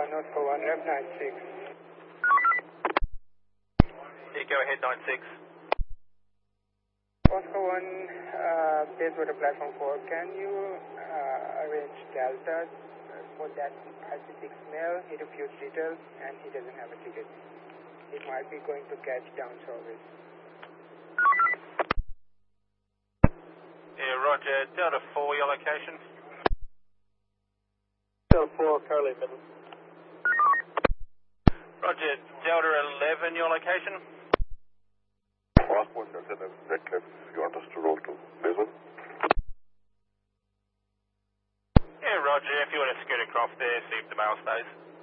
Oscar 1, left 96. Yeah, go ahead, 96. Oscar 1, Bayswater Platform 4, can you arrange Delta for that RC6 male? He refused details and he doesn't have a ticket. He might be going to catch down service. Yeah, roger. Delta 4, your location? Delta 4, Carly Middle. Roger. Delta 11, your location? Last one, Delta 11, red left. You want us to roll to Bayswater? Yeah, roger. If you want to scoot across there, see if the mail stays.